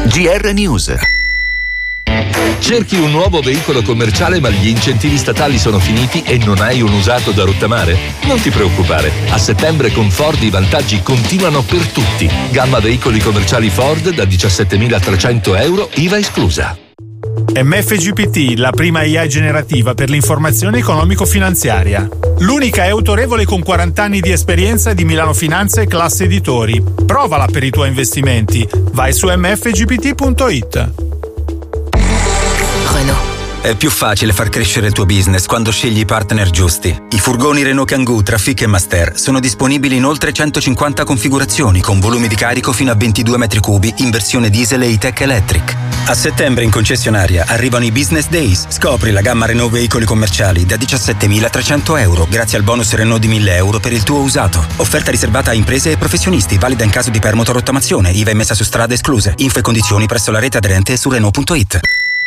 GR News. Cerchi un nuovo veicolo commerciale ma gli incentivi statali sono finiti e non hai un usato da rottamare? Non ti preoccupare, a settembre con Ford i vantaggi continuano per tutti. Gamma veicoli commerciali Ford da 17.300 euro, IVA esclusa. MFGPT, la prima AI generativa per l'informazione economico-finanziaria. L'unica è autorevole con 40 anni di esperienza di Milano Finanza e Classe Editori. Provala per i tuoi investimenti. Vai su mfgpt.it. Renault. È più facile far crescere il tuo business quando scegli i partner giusti. I furgoni Renault Kangoo, Trafic e Master sono disponibili in oltre 150 configurazioni con volumi di carico fino a 22 metri cubi in versione diesel e E-Tech Electric. A settembre in concessionaria arrivano i Business Days. Scopri la gamma Renault veicoli commerciali da 17.300 euro grazie al bonus Renault di 1.000 euro per il tuo usato. Offerta riservata a imprese e professionisti, valida in caso di permoto-rottamazione, IVA emessa su strade escluse. Info e condizioni presso la rete aderente su Renault.it.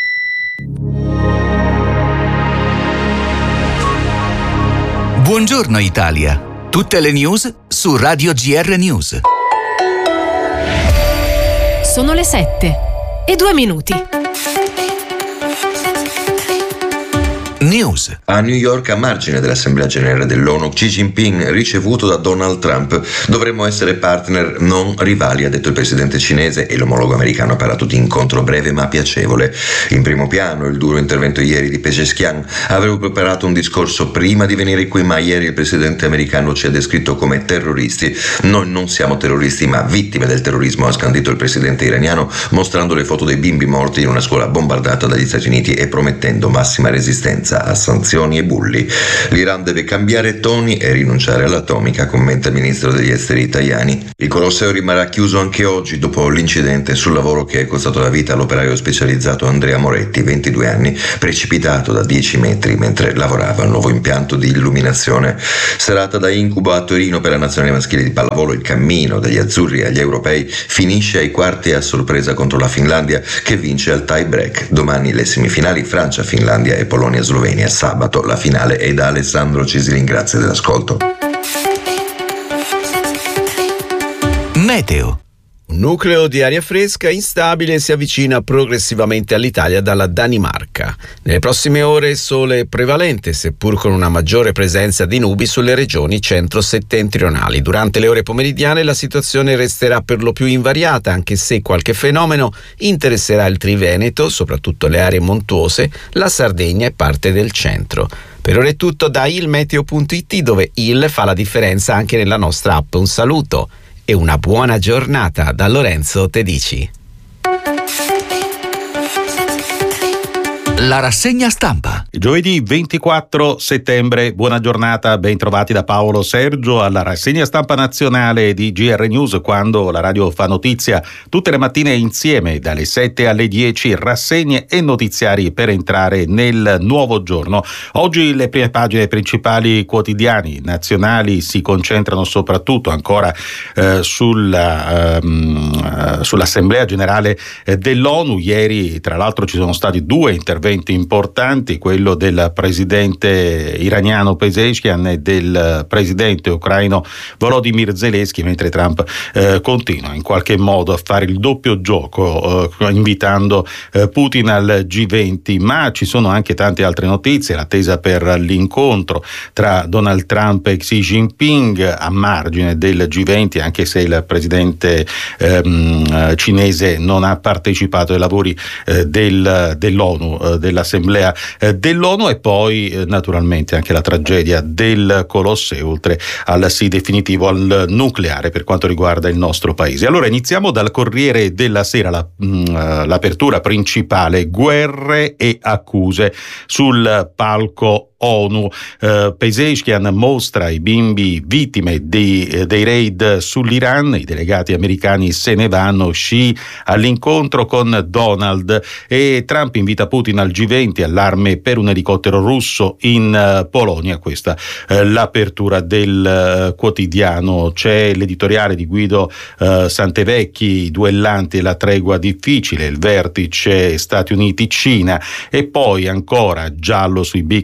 Buongiorno Italia. Tutte le news su Radio GR News. Sono le 7:02. News. A New York, a margine dell'Assemblea Generale dell'ONU, Xi Jinping ricevuto da Donald Trump. Dovremmo essere partner, non rivali, ha detto il presidente cinese, e l'omologo americano ha parlato di incontro breve ma piacevole. In primo piano il duro intervento ieri di Pezeshkian. Avevo preparato un discorso prima di venire qui, ma ieri il presidente americano ci ha descritto come terroristi. Noi non siamo terroristi ma vittime del terrorismo, ha scandito il presidente iraniano, mostrando le foto dei bimbi morti in una scuola bombardata dagli Stati Uniti e promettendo massima resistenza a sanzioni e bulli. L'Iran deve cambiare toni e rinunciare all'atomica, commenta il ministro degli esteri italiani. Il Colosseo rimarrà chiuso anche oggi dopo l'incidente sul lavoro che è costato la vita all'operaio specializzato Andrea Moretti, 22 anni, precipitato da 10 metri mentre lavorava al nuovo impianto di illuminazione. Serata da incubo a Torino per la nazionale maschile di pallavolo. Il cammino degli azzurri agli europei finisce ai quarti a sorpresa contro la Finlandia, che vince al tie break. Domani le semifinali Francia, Finlandia e Polonia, Slovenia. Sabato la finale. E da Alessandro Cisilin, grazie dell'ascolto. Meteo. Un nucleo di aria fresca instabile si avvicina progressivamente all'Italia dalla Danimarca. Nelle prossime ore sole prevalente, seppur con una maggiore presenza di nubi sulle regioni centro-settentrionali. Durante le ore pomeridiane la situazione resterà per lo più invariata, anche se qualche fenomeno interesserà il Triveneto, soprattutto le aree montuose, la Sardegna e parte del centro. Per ora è tutto da ilmeteo.it, dove il fa la differenza anche nella nostra app. Un saluto e una buona giornata da Lorenzo Tedici. La rassegna stampa. Giovedì 24 settembre, buona giornata, ben trovati da Paolo Sergio alla rassegna stampa nazionale di GR News, quando la radio fa notizia tutte le mattine insieme dalle 7 alle 10, rassegne e notiziari per entrare nel nuovo giorno. Oggi le prime pagine principali quotidiani nazionali si concentrano soprattutto ancora sull'Assemblea Generale dell'ONU. Ieri tra l'altro ci sono stati due interventi importanti, quello del presidente iraniano Pezeshkian e del presidente ucraino Volodymyr Zelensky, mentre Trump continua in qualche modo a fare il doppio gioco, invitando Putin al G20. Ma ci sono anche tante altre notizie, l'attesa per l'incontro tra Donald Trump e Xi Jinping a margine del G20, anche se il presidente cinese non ha partecipato ai lavori dell'ONU, dell'Assemblea dell'ONU. E poi naturalmente anche la tragedia del Colosseo, oltre al sì definitivo al nucleare per quanto riguarda il nostro paese. Allora iniziamo dal Corriere della Sera, l'apertura principale: guerre e accuse sul palco ONU. Pezeshkian mostra i bimbi vittime dei raid sull'Iran, i delegati americani se ne vanno, Xi all'incontro con Donald, e Trump invita Putin al G20, allarme per un elicottero russo in Polonia. Questa l'apertura del quotidiano. C'è l'editoriale di Guido Santevecchi, duellanti e la tregua difficile, il vertice Stati Uniti-Cina, e poi ancora giallo sui big tech,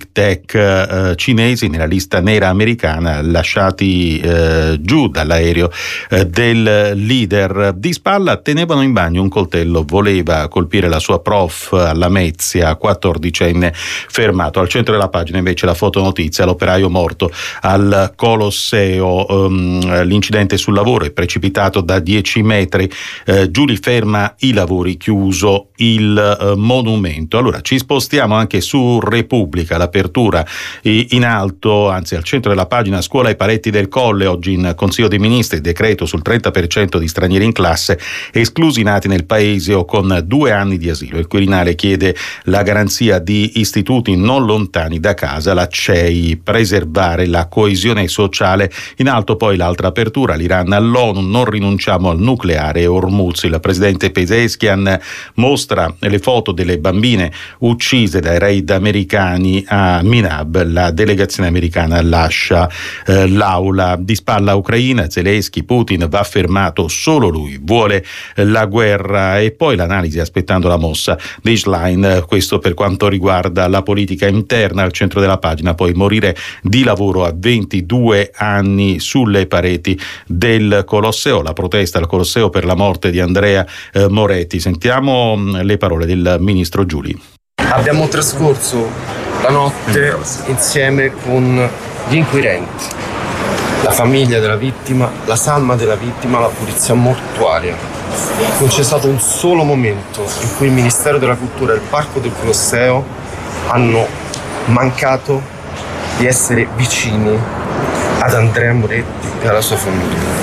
tech cinesi nella lista nera americana, lasciati giù dall'aereo del leader. Di spalla tenevano in bagno un coltello, voleva colpire la sua prof a Lamezia, 14enne fermato. Al centro della pagina invece la fotonotizia, l'operaio morto al Colosseo, l'incidente sul lavoro, è precipitato da 10 metri, Giuli ferma i lavori, chiuso il monumento. Allora ci spostiamo anche su Repubblica, l'apertura in alto, anzi al centro della pagina, scuola ai Paletti del Colle, oggi in Consiglio dei Ministri, decreto sul 30% di stranieri in classe esclusi nati nel paese o con 2 anni di asilo. Il Quirinale chiede la garanzia di istituti non lontani da casa, la CEI, preservare la coesione sociale. In alto poi l'altra apertura, l'Iran all'ONU, non rinunciamo al nucleare, Hormuz. Il presidente Pezeshkian mostra le foto delle bambine uccise dai raid americani a Minab, la delegazione americana lascia l'aula. Di spalla Ucraina, Zelensky, Putin va fermato, solo lui vuole la guerra. E poi l'analisi aspettando la mossa di Schlein, questo per quanto riguarda la politica interna. Al centro della pagina poi morire di lavoro a 22 anni sulle pareti del Colosseo, la protesta al Colosseo per la morte di Andrea Moretti. Sentiamo le parole del ministro Giuli. Abbiamo trascorso la notte insieme con gli inquirenti, la famiglia della vittima, la salma della vittima, la polizia mortuaria. Non c'è stato un solo momento in cui il Ministero della Cultura e il Parco del Colosseo hanno mancato di essere vicini ad Andrea Moretti e alla sua famiglia.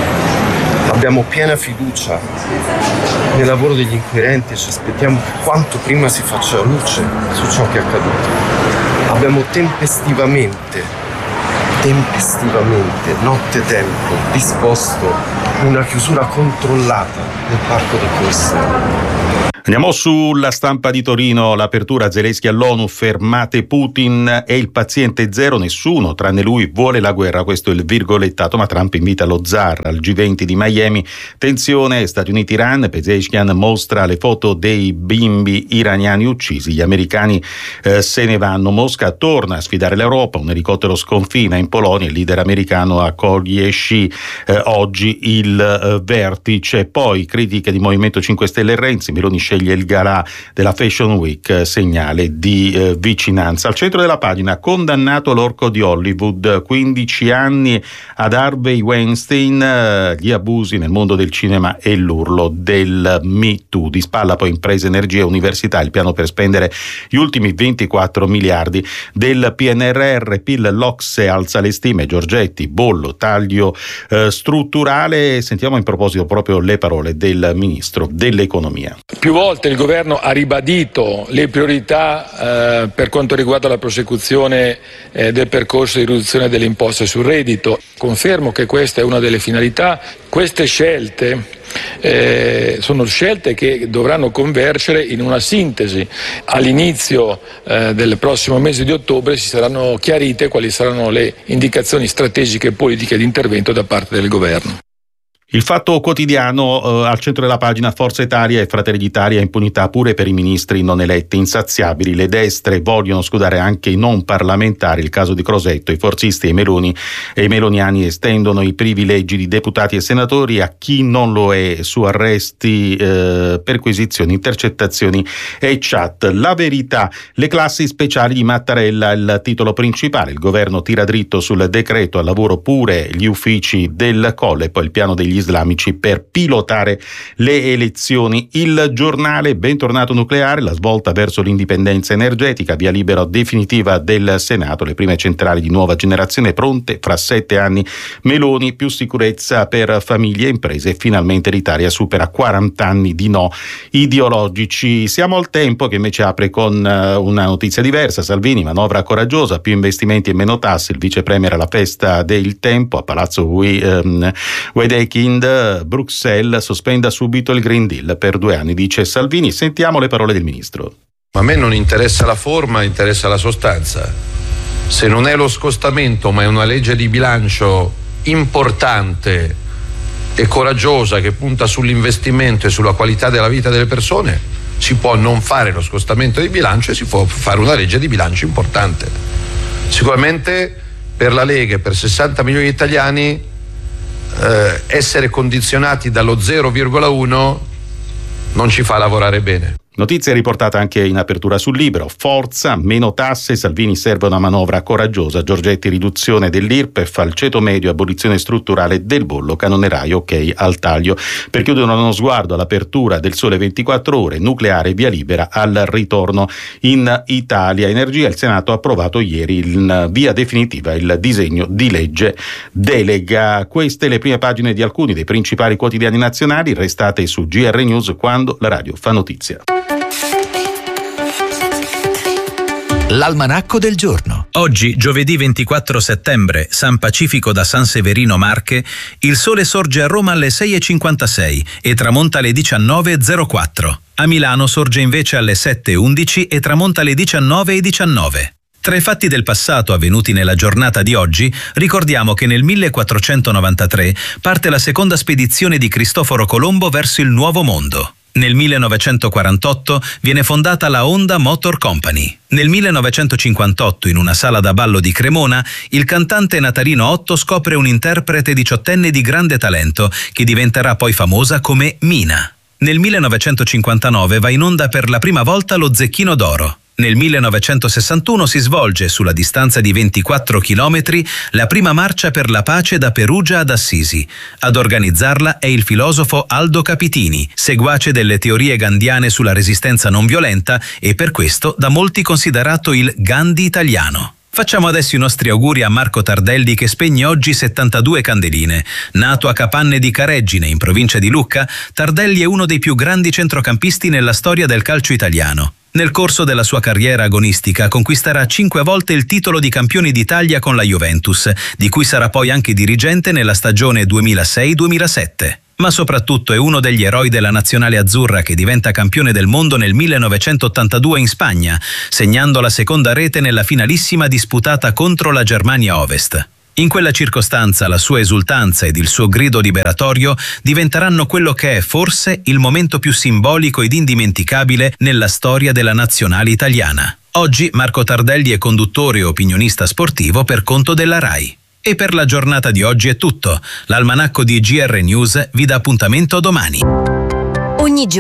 Abbiamo piena fiducia nel lavoro degli inquirenti e ci aspettiamo che quanto prima si faccia luce su ciò che è accaduto. Abbiamo tempestivamente, nottetempo, disposto una chiusura controllata del Parco del Colosseo. Andiamo sulla Stampa di Torino, l'apertura, Zelensky all'ONU, fermate Putin, è il paziente zero, nessuno tranne lui vuole la guerra, questo è il virgolettato, ma Trump invita lo zar al G20 di Miami, tensione Stati Uniti-Iran, Pezeshkian mostra le foto dei bimbi iraniani uccisi, gli americani se ne vanno, Mosca torna a sfidare l'Europa, un elicottero sconfina in Polonia, il leader americano accoglie Xi, oggi il vertice, poi critiche di Movimento 5 Stelle e Renzi, Meloni sceglie il galà della Fashion Week, segnale di vicinanza. Al centro della pagina, condannato l'orco di Hollywood, 15 anni ad Harvey Weinstein, gli abusi nel mondo del cinema e l'urlo del Me Too. Di spalla poi imprese, energia e università, il piano per spendere gli ultimi 24 miliardi del PNRR, PIL, l'Ocse alza le stime, Giorgetti, bollo, taglio strutturale. Sentiamo in proposito proprio le parole del ministro dell'economia. Più volte il governo ha ribadito le priorità per quanto riguarda la prosecuzione del percorso di riduzione delle imposte sul reddito. Confermo che questa è una delle finalità. Queste scelte sono scelte che dovranno convergere in una sintesi. All'inizio del prossimo mese di ottobre si saranno chiarite quali saranno le indicazioni strategiche e politiche di intervento da parte del governo. Il Fatto Quotidiano, al centro della pagina, Forza Italia e Fratelli d'Italia, impunità pure per i ministri non eletti, insaziabili. Le destre vogliono scudare anche i non parlamentari, il caso di Crosetto, i forzisti e i meloniani estendono i privilegi di deputati e senatori a chi non lo è, su arresti, perquisizioni, intercettazioni e chat. La Verità, le classi speciali di Mattarella, il titolo principale, il governo tira dritto sul decreto al lavoro, pure gli uffici del Colle, poi il piano degli islamici per pilotare le elezioni. Il Giornale, bentornato nucleare, la svolta verso l'indipendenza energetica, via libera definitiva del Senato, le prime centrali di nuova generazione pronte fra 7 anni, Meloni, più sicurezza per famiglie e imprese e finalmente l'Italia supera 40 anni di no ideologici. Siamo al Tempo che invece apre con una notizia diversa, Salvini, manovra coraggiosa, più investimenti e meno tasse, il vice premier alla festa del Tempo a Palazzo Wedekind, Bruxelles sospenda subito il Green Deal per 2 anni, dice Salvini. Sentiamo le parole del ministro. A me non interessa la forma, interessa la sostanza. Se non è lo scostamento ma è una legge di bilancio importante e coraggiosa che punta sull'investimento e sulla qualità della vita delle persone, si può non fare lo scostamento di bilancio e si può fare una legge di bilancio importante. Sicuramente per la Lega e per 60 milioni di italiani essere condizionati dallo 0,1 non ci fa lavorare bene. Notizia riportata anche in apertura sul Libero. Forza, meno tasse, Salvini serve una manovra coraggiosa. Giorgetti, riduzione dell'IRPEF al ceto medio, abolizione strutturale del bollo, canoneraio, ok al taglio. Per chiudere uno sguardo all'apertura del Sole 24 Ore, nucleare via libera al ritorno in Italia. Energia, il Senato ha approvato ieri in via definitiva il disegno di legge delega. Queste le prime pagine di alcuni dei principali quotidiani nazionali. Restate su GR News quando la radio fa notizia. L'almanacco del giorno. Oggi, giovedì 24 settembre, San Pacifico da San Severino Marche, il sole sorge a Roma alle 6:56 e tramonta alle 19:04. A Milano sorge invece alle 7:11 e tramonta alle 19:19. Tra i fatti del passato avvenuti nella giornata di oggi, ricordiamo che nel 1493 parte la seconda spedizione di Cristoforo Colombo verso il Nuovo Mondo. Nel 1948 viene fondata la Honda Motor Company. Nel 1958, in una sala da ballo di Cremona, il cantante Natalino Otto scopre un interprete diciottenne di grande talento che diventerà poi famosa come Mina. Nel 1959 va in onda per la prima volta lo Zecchino d'Oro. Nel 1961 si svolge, sulla distanza di 24 chilometri, la prima marcia per la pace da Perugia ad Assisi. Ad organizzarla è il filosofo Aldo Capitini, seguace delle teorie gandhiane sulla resistenza non violenta e per questo da molti considerato il Gandhi italiano. Facciamo adesso i nostri auguri a Marco Tardelli che spegne oggi 72 candeline. Nato a Capanne di Careggine, in provincia di Lucca, Tardelli è uno dei più grandi centrocampisti nella storia del calcio italiano. Nel corso della sua carriera agonistica conquisterà 5 volte il titolo di campioni d'Italia con la Juventus, di cui sarà poi anche dirigente nella stagione 2006-2007. Ma soprattutto è uno degli eroi della nazionale azzurra che diventa campione del mondo nel 1982 in Spagna, segnando la seconda rete nella finalissima disputata contro la Germania Ovest. In quella circostanza la sua esultanza ed il suo grido liberatorio diventeranno quello che è forse il momento più simbolico ed indimenticabile nella storia della nazionale italiana. Oggi Marco Tardelli è conduttore e opinionista sportivo per conto della RAI. E per la giornata di oggi è tutto. L'almanacco di GR News vi dà appuntamento domani.